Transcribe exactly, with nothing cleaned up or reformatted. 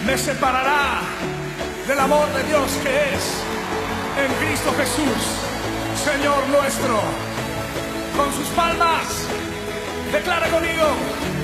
me separará del amor de Dios que es en Cristo Jesús, Señor nuestro? Con sus palmas, declara conmigo: